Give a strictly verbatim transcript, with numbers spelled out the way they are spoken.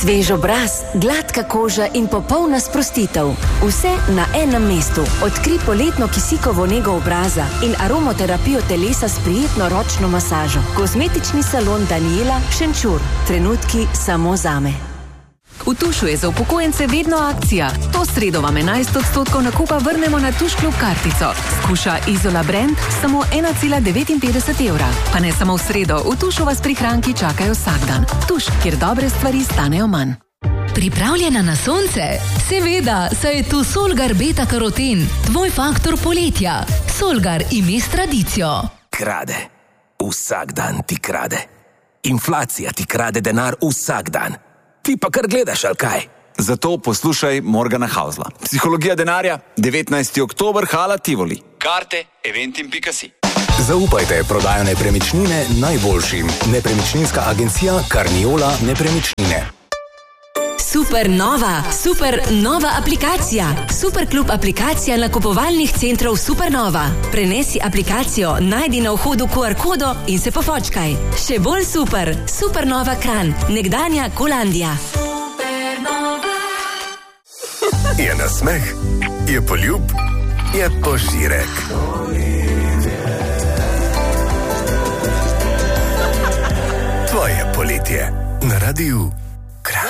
Svež obraz, gladka koža in popolna sprostitev. Vse na enem mestu. Odkri poletno kisikovo nego obraza in aromoterapijo telesa s prijetno ročno masažo. Kozmetični salon Daniela Šenčur. Trenutki samo zame. V Tušu je za upokojence vedno akcija. To sredo vam enajst odstotkov nakupa vrnemo na Tuš Klub kartico. Skuša Izola Brand samo ena cela devetinpetdeset evra. Pa ne samo v sredo, v Tušu vas prihranki čakajo vsak dan. Tuš, kjer dobre stvari stanejo manj. Pripravljena na sonce? Seveda, saj je tu Solgar Beta Karoten, tvoj faktor poletja. Solgar ime s tradicijo. Krade. Vsak dan ti krade. Inflacija ti krade denar vsak dan. Ti pa kar gledaš, ali kaj? Zato poslušaj Morgana Hausla. Psihologija denarja, devetnajsti oktober, Hala Tivoli. Karte eventim pika si. Zaupajte prodajo nepremičnine najboljšim. Nepremičninska agencija Carniola Nepremičnine. Super nova, super nova aplikacija. Super klub aplikacija nakupovalnih centrov Supernova. Prenesi aplikacijo, najdi na vhodu Q R kodo in se pofočkaj. Še bolj super, Supernova Kranj, nekdanja Kolandija. Supernova. Je nasmeh, je poljub, je požirek. Tvoje poletje na Radiu